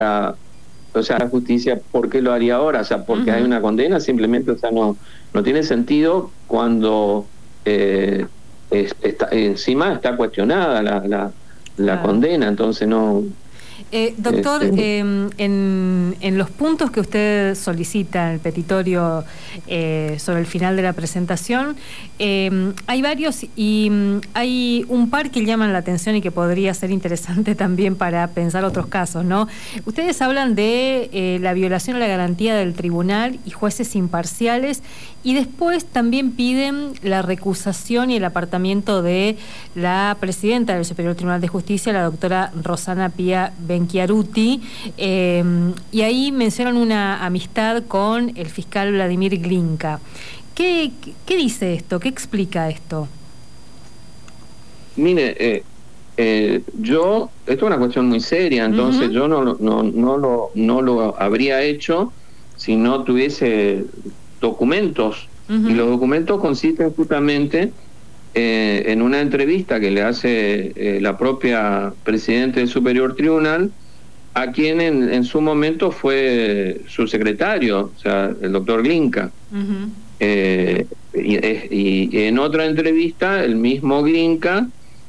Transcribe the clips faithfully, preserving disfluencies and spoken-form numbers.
o sea, la justicia, ¿por qué lo haría ahora? O sea, porque Uh-huh. hay una condena, simplemente, o sea, no, no tiene sentido cuando eh, es, está, encima está cuestionada la, la, la Claro. condena, entonces no... Eh, doctor, Este, eh, en, en los puntos que usted solicita en el petitorio eh, sobre el final de la presentación, eh, hay varios y mm, hay un par que llaman la atención y que podría ser interesante también para pensar otros casos, ¿no? Ustedes hablan de eh, la violación a la garantía del tribunal y jueces imparciales, y después también piden la recusación y el apartamiento de la presidenta del Superior Tribunal de Justicia, la doctora Rosana Pía Benchiaruti, eh, y ahí mencionan una amistad con el fiscal Vladimir Glinka. ¿Qué, qué dice esto? ¿Qué explica esto? Mire, eh, eh, yo, esto es una cuestión muy seria, entonces uh-huh. yo no, no, no, lo, no lo habría hecho si no tuviese documentos, uh-huh. y los documentos consisten justamente eh, en una entrevista que le hace eh, la propia presidenta del Superior Tribunal, a quien en, en su momento fue su secretario, o sea, el doctor Glinka. Uh-huh. eh, y, y, y en otra entrevista, el mismo Glinka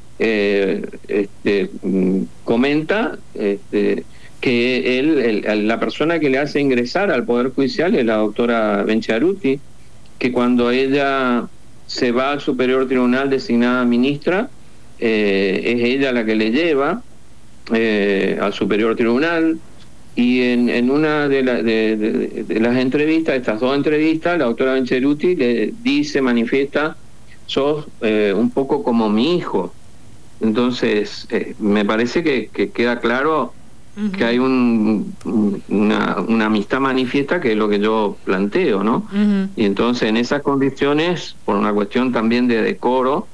eh, este, comenta este, que él, el, la persona que le hace ingresar al Poder Judicial es la doctora Benchiaruti, que cuando ella se va al Superior Tribunal designada ministra, eh, es ella la que le lleva eh, al Superior Tribunal, y en, en una de, la, de, de, de las entrevistas, estas dos entrevistas, la doctora Benchiaruti le dice, manifiesta, sos eh, un poco como mi hijo. Entonces, eh, me parece que, que queda claro uh-huh. que hay un, una, una amistad manifiesta, que es lo que yo planteo, ¿no? Uh-huh. Y entonces, en esas condiciones, por una cuestión también de decoro,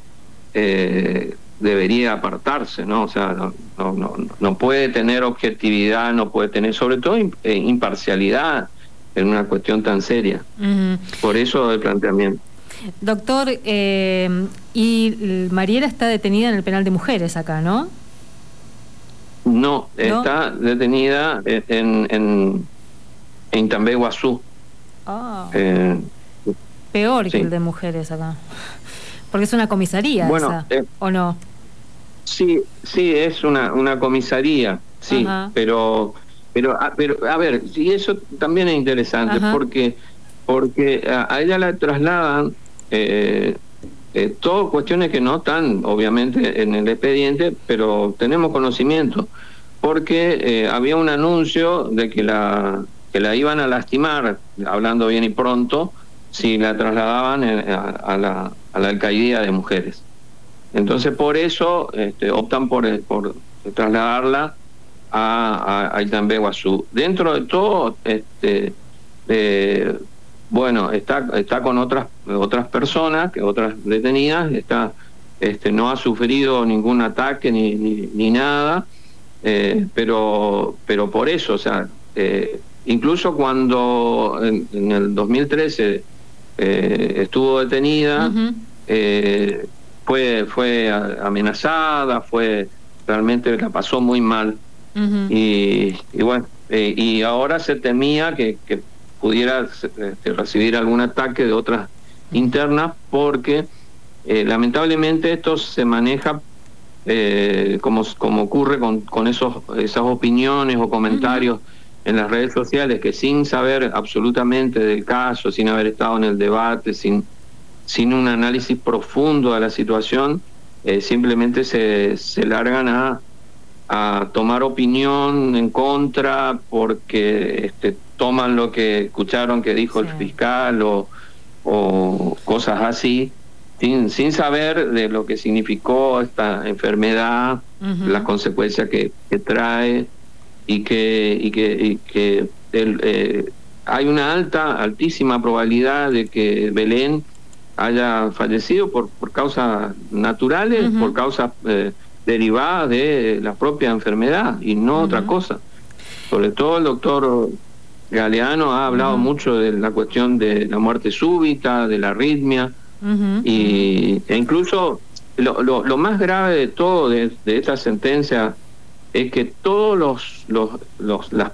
eh, debería apartarse, ¿no? O sea, no, no, no, no puede tener objetividad, no puede tener, sobre todo, imparcialidad en una cuestión tan seria. Uh-huh. Por eso el planteamiento. Doctor, eh, y Mariela está detenida en el penal de mujeres acá, ¿no? No, ¿no? Está detenida en, en, en Itambé, Guazú. Oh. Eh, Peor sí. que el de mujeres acá. Porque es una comisaría, bueno, esa, eh, ¿o no? Sí, sí, es una, una comisaría, sí, Ajá. pero, pero, a, pero, a ver, y eso también es interesante, Ajá. porque, porque a, a ella la trasladan eh, eh, todas cuestiones que no están, obviamente, en el expediente, pero tenemos conocimiento, porque eh, había un anuncio de que la, que la iban a lastimar, hablando bien y pronto, si la trasladaban a, a, la, a la alcaldía de mujeres. Entonces, por eso este, optan por, por trasladarla a, a, a Itambé, Guazú. Dentro de todo, este, eh, bueno, está, está con otras otras personas, que otras detenidas, está, este, no ha sufrido ningún ataque ni, ni, ni nada, eh, pero, pero por eso, o sea, eh, incluso cuando en, en el dos mil trece eh, estuvo detenida, uh-huh. eh, fue fue amenazada, fue realmente la pasó muy mal. Uh-huh. y, y bueno, eh, y ahora se temía que, que pudiera este, recibir algún ataque de otras internas, porque eh, lamentablemente esto se maneja eh, como, como ocurre con, con esos esas opiniones o comentarios uh-huh. en las redes sociales, que sin saber absolutamente del caso, sin haber estado en el debate, sin sin un análisis profundo de la situación, eh, simplemente se, se largan a, a tomar opinión en contra porque este, toman lo que escucharon que dijo sí. el fiscal o, o cosas así, sin, sin saber de lo que significó esta enfermedad, uh-huh. las consecuencias que, que trae, y que, y que, y que el, eh, hay una alta, altísima probabilidad de que Belén haya fallecido por, por causas naturales, uh-huh. por causas eh, derivadas de la propia enfermedad y no uh-huh. otra cosa. Sobre todo el doctor Galeano ha hablado uh-huh. mucho de la cuestión de la muerte súbita, de la arritmia, uh-huh. y, e incluso lo, lo, lo más grave de todo de, de esta sentencia es que todos los, los, los las